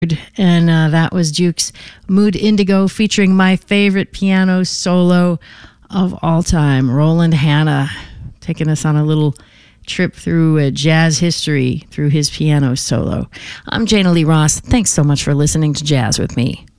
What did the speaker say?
And that was Duke's Mood Indigo featuring my favorite piano solo of all time, Roland Hanna, taking us on a little trip through jazz history through his piano solo. I'm Jana Lee Ross. Thanks so much for listening to Jazz with Me.